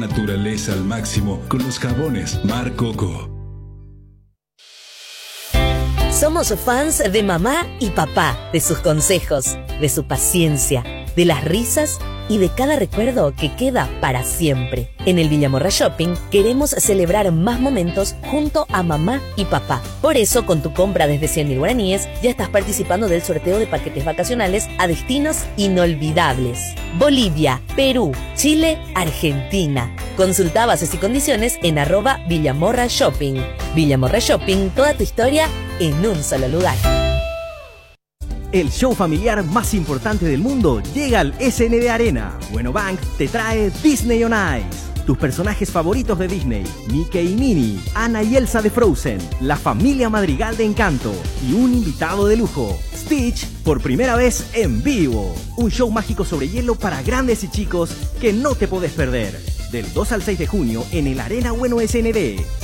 Naturaleza al máximo con los jabones Mar Coco. Somos fans de mamá y papá, de sus consejos, de su paciencia, de las risas y de cada recuerdo que queda para siempre. En el Villamorra Shopping queremos celebrar más momentos junto a mamá y papá. Por eso, con tu compra desde 100.000 guaraníes, ya estás participando del sorteo de paquetes vacacionales a destinos inolvidables. Bolivia, Perú, Chile, Argentina. Consulta bases y condiciones en @Villamorra Shopping. Villamorra Shopping, toda tu historia en un solo lugar. El show familiar más importante del mundo llega al SND Arena. Bueno Bank te trae Disney on Ice. Tus personajes favoritos de Disney, Mickey y Minnie, Anna y Elsa de Frozen, la familia Madrigal de Encanto y un invitado de lujo, Stitch, por primera vez en vivo. Un show mágico sobre hielo para grandes y chicos que no te podés perder. Del 2 al 6 de junio en el Arena Bueno SND.